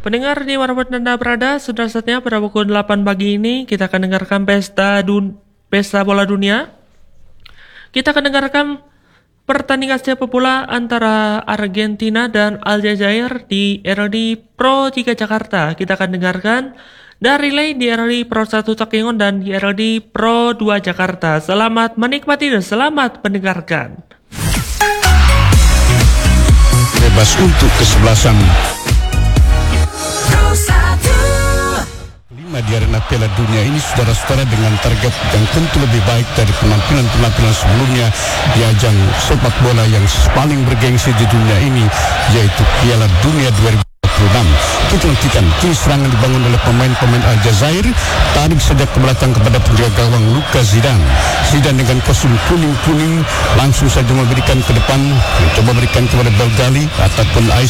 Pendengar di manapun Anda berada, sudah saatnya pada pukul 8 pagi ini kita akan dengarkan pesta bola dunia. Kita akan dengarkan pertandingan sepak bola antara Argentina dan Aljazair di RRD Pro 3 Jakarta. Kita akan dengarkan dari relay di RRD Pro 1 Takengon dan di RRD Pro 2 Jakarta. Selamat menikmati dan selamat mendengarkan. Bebas untuk kesebelasan 5 di arena Piala Dunia ini, saudara-saudara, dengan target yang tentu lebih baik dari penampilan-penampilan sebelumnya di ajang sepak bola yang paling bergengsi di dunia ini, yaitu Piala Dunia 2026. Kita nantikan kini serangan dibangun oleh pemain-pemain Aljazair. Tarik sejak ke belakang kepada penjaga gawang Lucas Zidane. Zidane dengan kostum kuning-kuning langsung saja memberikan ke depan, mencoba berikan kepada Belgali ataupun Ais